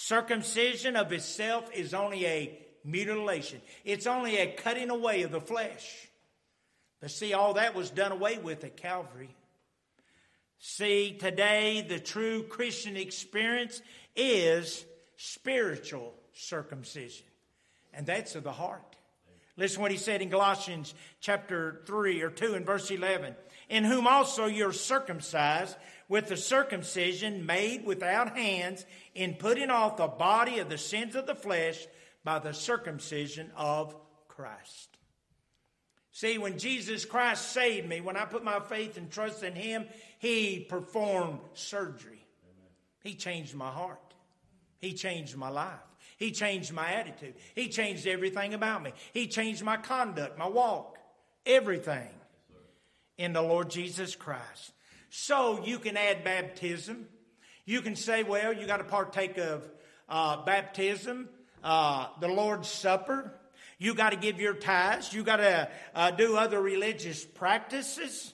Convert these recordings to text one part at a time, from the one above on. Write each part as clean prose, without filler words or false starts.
Circumcision of itself is only a mutilation. It's only a cutting away of the flesh. But see, all that was done away with at Calvary. See, today the true Christian experience is spiritual circumcision. And that's of the heart. Listen what he said in Colossians chapter 3 or 2 and verse 11. In whom also you're circumcised with the circumcision made without hands, in putting off the body of the sins of the flesh by the circumcision of Christ. See, when Jesus Christ saved me, when I put my faith and trust in Him, He performed surgery. Amen. He changed my heart. He changed my life. He changed my attitude. He changed everything about me. He changed my conduct, my walk, everything in the Lord Jesus Christ. So you can add baptism. You can say, well, you got to partake of baptism, the Lord's Supper. You got to give your tithes. You got to do other religious practices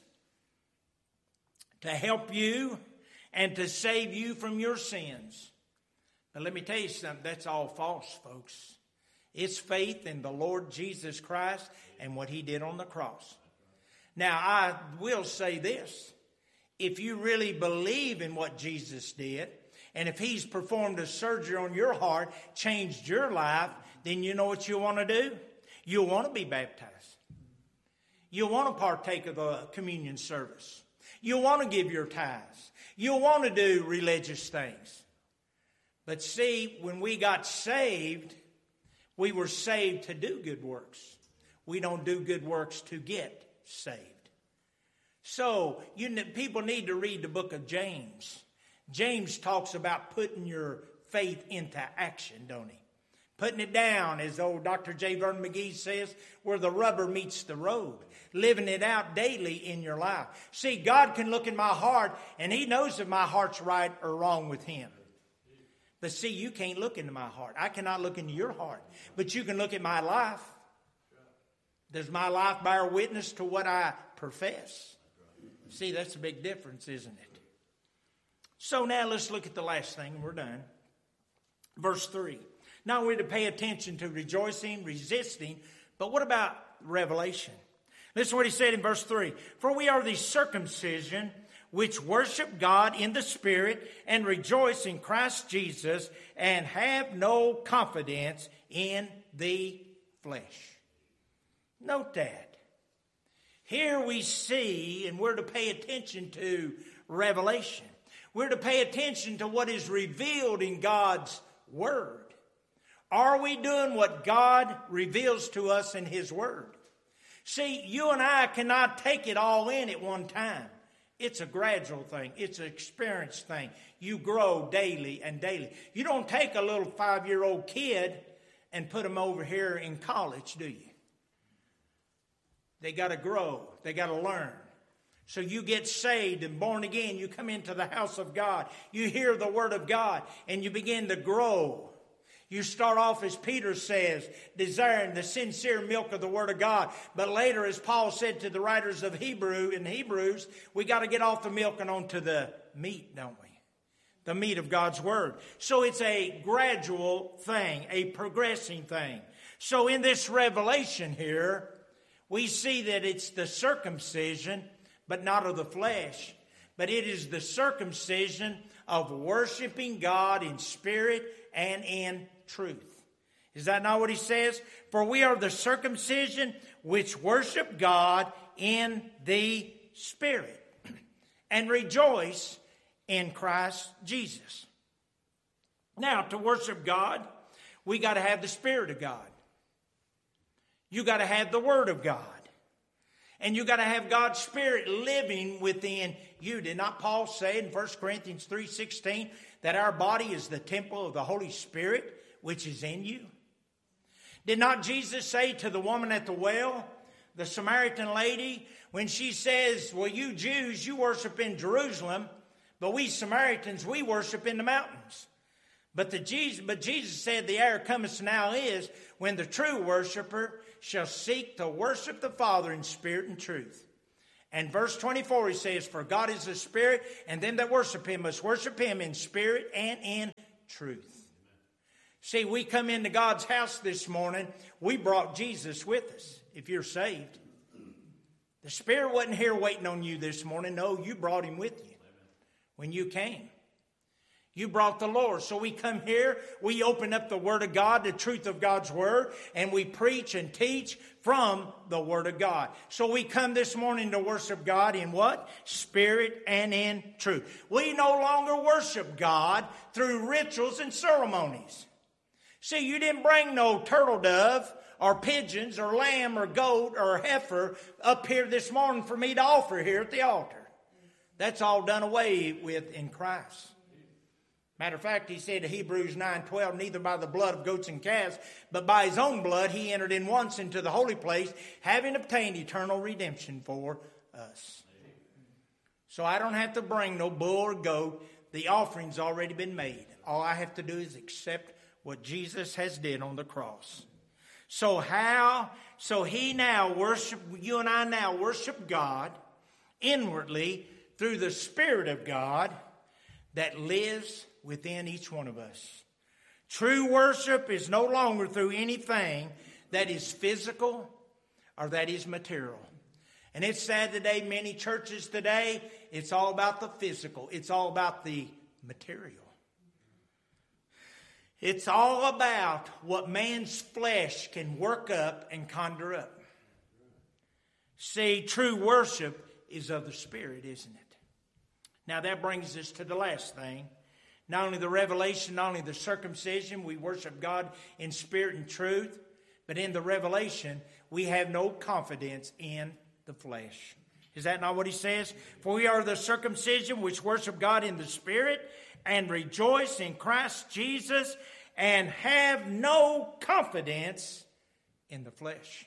to help you and to save you from your sins. But let me tell you something, that's all false, folks. It's faith in the Lord Jesus Christ and what He did on the cross. Now, I will say this. If you really believe in what Jesus did, and if He's performed a surgery on your heart, changed your life, then you know what you want to do? You'll want to be baptized. You'll want to partake of the communion service. You'll want to give your tithes. You'll want to do religious things. But see, when we got saved, we were saved to do good works. We don't do good works to get saved. So, people need to read the book of James. James talks about putting your faith into action, don't he? Putting it down, as old Dr. J. Vernon McGee says, where the rubber meets the road. Living it out daily in your life. See, God can look in my heart, and He knows if my heart's right or wrong with Him. But see, you can't look into my heart. I cannot look into your heart. But you can look at my life. Does my life bear witness to what I profess? See, that's a big difference, isn't it? So now let's look at the last thing, and we're done. Verse 3. Now we're to pay attention to rejoicing, resisting, but what about revelation? Listen to what he said in verse 3. For we are the circumcision which worship God in the Spirit and rejoice in Christ Jesus and have no confidence in the flesh. Note that. Here we see, and we're to pay attention to revelation. We're to pay attention to what is revealed in God's Word. Are we doing what God reveals to us in His Word? See, you and I cannot take it all in at one time. It's a gradual thing. It's an experience thing. You grow daily and daily. You don't take a little 5-year-old kid and put them over here in college, do you? They got to grow. They got to learn. So you get saved and born again. You come into the house of God. You hear the Word of God and you begin to grow. You start off, as Peter says, desiring the sincere milk of the Word of God. But later, as Paul said to the writers of Hebrews, we got to get off the milk and onto the meat, don't we? The meat of God's Word. So it's a gradual thing, a progressing thing. So in this revelation here, we see that it's the circumcision, but not of the flesh. But it is the circumcision of worshiping God in spirit and in truth. Is that not what he says? For we are the circumcision which worship God in the Spirit and rejoice in Christ Jesus. Now, to worship God, we got to have the Spirit of God. You got to have the Word of God. And you got to have God's Spirit living within you. Did not Paul say in 1 Corinthians 3:16 that our body is the temple of the Holy Spirit which is in you? Did not Jesus say to the woman at the well, the Samaritan lady, when she says, well, you Jews, you worship in Jerusalem, but we Samaritans, we worship in the mountains. But Jesus said, the hour cometh now is when the true worshiper shall seek to worship the Father in spirit and truth. And verse 24, he says, for God is a spirit, and them that worship him must worship him in spirit and in truth. See, we come into God's house this morning, we brought Jesus with us, if you're saved. The Spirit wasn't here waiting on you this morning. No, you brought Him with you when you came. You brought the Lord. So we come here, we open up the Word of God, the truth of God's Word, and we preach and teach from the Word of God. So we come this morning to worship God in what? Spirit and in truth. We no longer worship God through rituals and ceremonies. See, you didn't bring no turtle dove or pigeons or lamb or goat or heifer up here this morning for me to offer here at the altar. That's all done away with in Christ. Matter of fact, he said in Hebrews 9:12, neither by the blood of goats and calves, but by his own blood he entered in once into the holy place, having obtained eternal redemption for us. So I don't have to bring no bull or goat. The offering's already been made. All I have to do is accept what Jesus has did on the cross. So he now you and I now worship God inwardly through the Spirit of God that lives within each one of us. True worship is no longer through anything that is physical or that is material. And it's sad today, many churches today, it's all about the physical. It's all about the material. It's all about what man's flesh can work up and conjure up. See, true worship is of the Spirit, isn't it? Now that brings us to the last thing. Not only the revelation, not only the circumcision, we worship God in spirit and truth, but in the revelation, we have no confidence in the flesh. Is that not what he says? For we are the circumcision which worship God in the Spirit and rejoice in Christ Jesus and have no confidence in the flesh.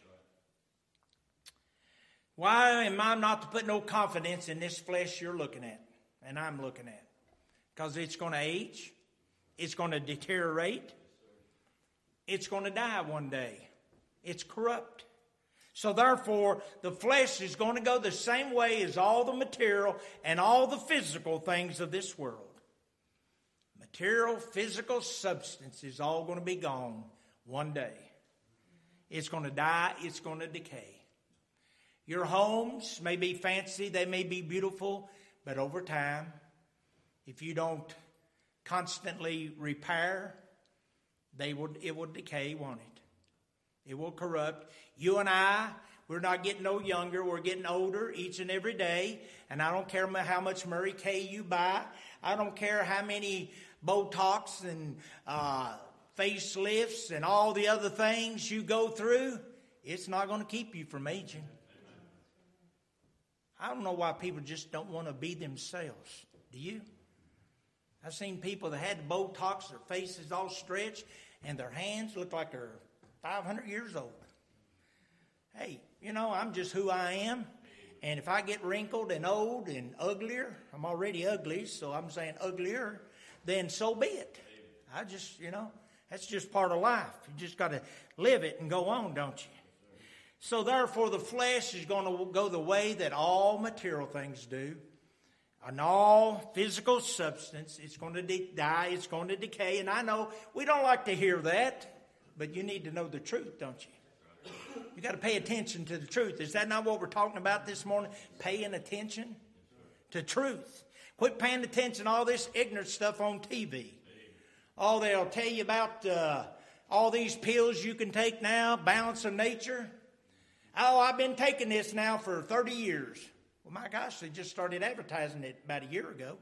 Why am I not to put no confidence in this flesh you're looking at and I'm looking at? Because it's going to age. It's going to deteriorate. It's going to die one day. It's corrupt. So therefore, the flesh is going to go the same way as all the material and all the physical things of this world. Material, physical substance is all going to be gone one day. It's going to die. It's going to decay. Your homes may be fancy. They may be beautiful. But over time, if you don't constantly repair, it will decay, won't it? It will corrupt. You and I, we're not getting no younger. We're getting older each and every day. And I don't care how much Murray Kay you buy. I don't care how many Botox and facelifts and all the other things you go through. It's not going to keep you from aging. I don't know why people just don't want to be themselves. Do you? I've seen people that had Botox, their faces all stretched, and their hands look like they're 500 years old. Hey, I'm just who I am. And if I get wrinkled and old and uglier, I'm already ugly, so I'm saying uglier, then so be it. I just, that's just part of life. You just got to live it and go on, don't you? So therefore, the flesh is going to go the way that all material things do. And all physical substance, it's going to die, it's going to decay. And I know we don't like to hear that, but you need to know the truth, don't you? You got to pay attention to the truth. Is that not what we're talking about this morning? Paying attention to truth. Quit paying attention to all this ignorant stuff on TV. Oh, they'll tell you about all these pills you can take now, balance of nature. Oh, I've been taking this now for 30 years. Well, my gosh, they just started advertising it about a year ago.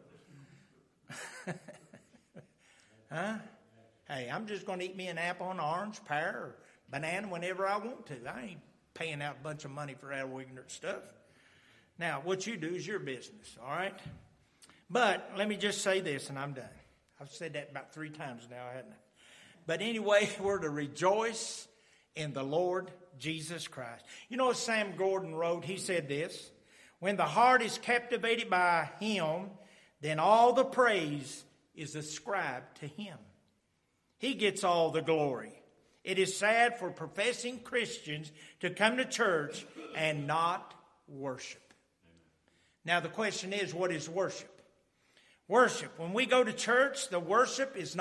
Huh? Hey, I'm just going to eat me an apple, an orange, pear, or banana whenever I want to. I ain't paying out a bunch of money for that ignorant stuff. Now, what you do is your business, all right? But let me just say this, and I'm done. I've said that about 3 times now, haven't I? But anyway, we're to rejoice in the Lord Jesus Christ. You know what Sam Gordon wrote? He said this: when the heart is captivated by Him, then all the praise is ascribed to Him. He gets all the glory. It is sad for professing Christians to come to church and not worship. Now the question is, what is worship? Worship. When we go to church, the worship is not